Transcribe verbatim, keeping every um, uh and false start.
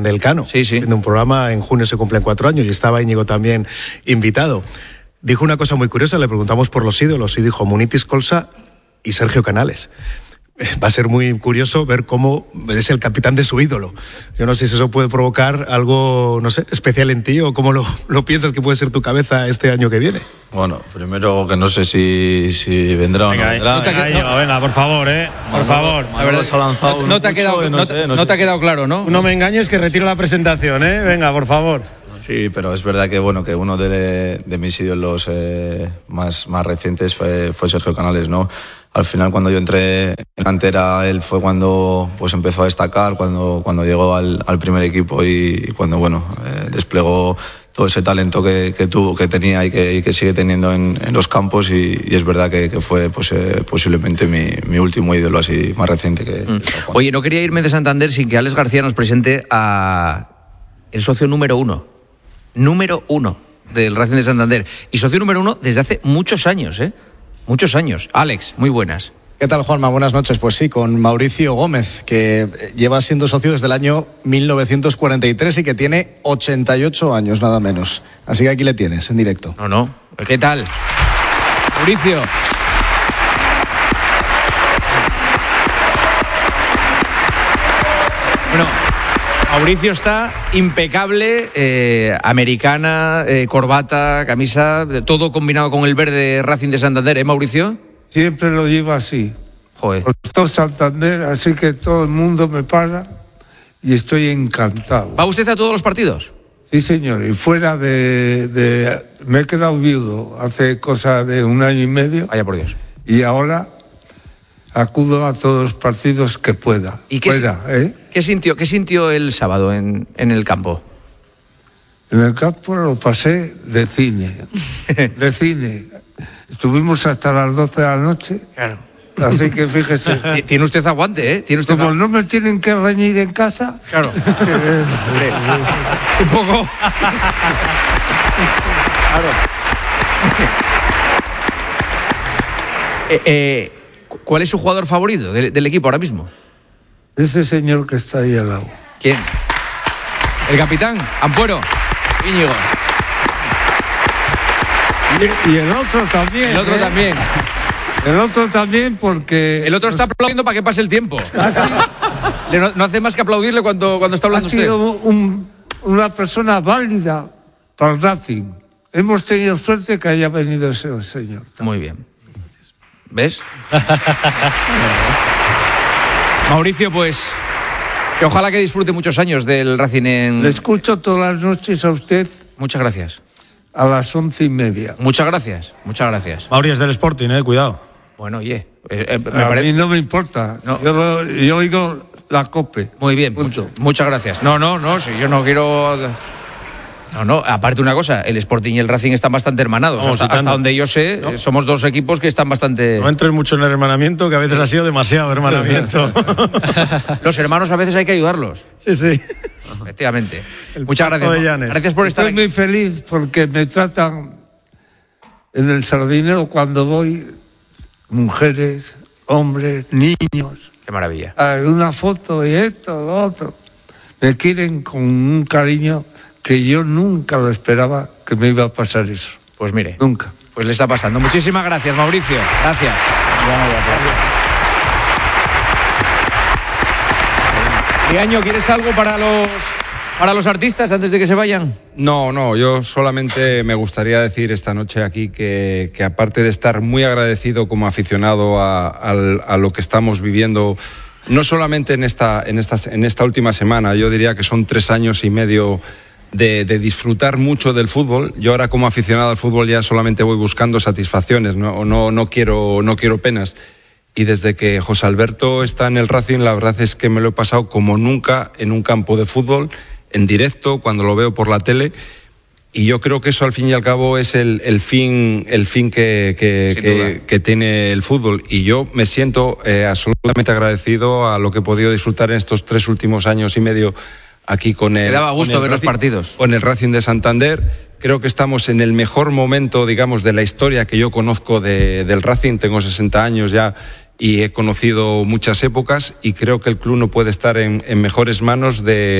del Cano, sí, sí. en un programa, en junio se cumplen cuatro años y estaba Íñigo también invitado. Dijo una cosa muy curiosa, le preguntamos por los ídolos y dijo Munitis Colsa y Sergio Canales. Va a ser muy curioso ver cómo es el capitán de su ídolo. Yo no sé si eso puede provocar algo, no sé, especial en ti o cómo lo, lo piensas que puede ser tu cabeza este año que viene. Bueno, primero que no sé si, si vendrá venga, o no vendrá. No te venga, venga, no, venga, por favor, eh. Por Manolo, favor. Manolo la verdad se ha lanzado no, no te ha quedado, no, no, sé, no, no sé te ha si... quedado claro, ¿no? No me engañes que retiro la presentación, eh. Venga, por favor. Sí, pero es verdad que bueno que uno de, de mis ídolos eh, más, más recientes fue, fue Sergio Canales, ¿no? Al final, cuando yo entré en cantera, él fue cuando pues empezó a destacar, cuando, cuando llegó al, al primer equipo y, y cuando bueno eh, desplegó todo ese talento que, que tuvo, que tenía y que, y que sigue teniendo en, en los campos y, y es verdad que, que fue pues, eh, posiblemente mi, mi último ídolo así más reciente que. Mm. Oye, no quería irme de Santander sin que Alex García nos presente a el socio número uno, número uno del Racing de Santander y socio número uno desde hace muchos años, ¿eh? Muchos años. Alex, muy buenas. ¿Qué tal, Juanma? Buenas noches. Pues sí, con Mauricio Gómez, que lleva siendo socio desde el año mil novecientos cuarenta y tres y que tiene ochenta y ocho años, nada menos. Así que aquí le tienes, en directo. No, no. ¿Qué tal? Mauricio. Bueno, Mauricio está impecable, eh, americana, eh, corbata, camisa, todo combinado con el verde Racing de Santander, ¿eh, Mauricio? Siempre lo llevo así. Joder. Por todo Santander, así que todo el mundo me para y estoy encantado. ¿Va usted a todos los partidos? Sí, señor, y fuera de... de me he quedado viudo hace cosa de un año y medio. Vaya por Dios. Y ahora acudo a todos los partidos que pueda. ¿Y qué, fuera, ¿eh? ¿qué sintió, qué sintió el sábado en, en el campo? En el campo lo pasé de cine, de cine. Estuvimos hasta las doce de la noche. Claro. Así que fíjese. Tiene usted aguante, ¿eh? ¿Tiene usted Como aguante? no me tienen que reñir en casa. Claro. Eh, un poco. Claro. eh, eh, ¿Cuál es su jugador favorito del, del equipo ahora mismo? Ese señor que está ahí al lado. ¿Quién? El capitán, Ampuero, Íñigo. Y, y el otro también. El otro ¿eh? también. El otro también porque... El otro está aplaudiendo para que pase el tiempo. Le no, no hace más que aplaudirle cuando, cuando está hablando ha sido usted. Un, una persona válida para el Racing. Hemos tenido suerte que haya venido ese señor. Muy bien. ¿Ves? Mauricio, pues que ojalá que disfrute muchos años del Racing en... Le escucho todas las noches a usted. Muchas gracias. A las once y media. Muchas gracias, muchas gracias. Mauri es del Sporting, eh, cuidado. Bueno, oye, eh, eh, me a parece... mí no me importa. No. Yo, yo oigo la COPE. Muy bien, mucho, muchas gracias. No, no, no, si yo no quiero... No, no, aparte una cosa, el Sporting y el Racing están bastante hermanados. Vamos, hasta, hasta donde yo sé, ¿no? Somos dos equipos que están bastante... No entres mucho en el hermanamiento, que a veces ha sido demasiado hermanamiento. Los hermanos a veces hay que ayudarlos. Sí, sí. Efectivamente. El Muchas pacto gracias. de Llanes. Gracias por estar Estoy aquí. muy feliz porque me tratan en el Sardinero cuando voy mujeres, hombres, niños. Qué maravilla. Hay una foto y esto, lo otro. Me quieren con un cariño que yo nunca lo esperaba que me iba a pasar eso. Pues mire. Nunca. Pues le está pasando. Muchísimas gracias, Mauricio. Gracias. Liaño, ¿quieres algo para los para los artistas antes de que se vayan? No, no, yo solamente me gustaría decir esta noche aquí que, que aparte de estar muy agradecido como aficionado a, a, a lo que estamos viviendo, no solamente en esta, en, esta, en esta última semana, yo diría que son tres años y medio de, de disfrutar mucho del fútbol. Yo ahora como aficionado al fútbol ya solamente voy buscando satisfacciones, no, no, no, quiero, no quiero penas. Y desde que José Alberto está en el Racing, la verdad es que me lo he pasado como nunca en un campo de fútbol, en directo, cuando lo veo por la tele. Y yo creo que eso al fin y al cabo es el, el fin, el fin que, que, que, que tiene el fútbol. Y yo me siento eh, absolutamente agradecido a lo que he podido disfrutar en estos tres últimos años y medio aquí con el... Me daba gusto ver Racing, los partidos. Con el Racing de Santander. Creo que estamos en el mejor momento, digamos, de la historia que yo conozco de, del Racing. Tengo sesenta años ya y he conocido muchas épocas y creo que el club no puede estar en, en mejores manos de